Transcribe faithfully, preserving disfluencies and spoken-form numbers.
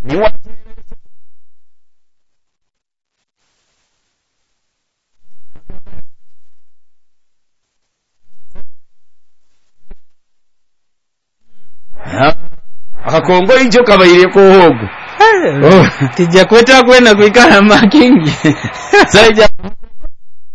niwa akakongo injo kabayire ko hogo tijja kweta kwenda kuikana makingi saija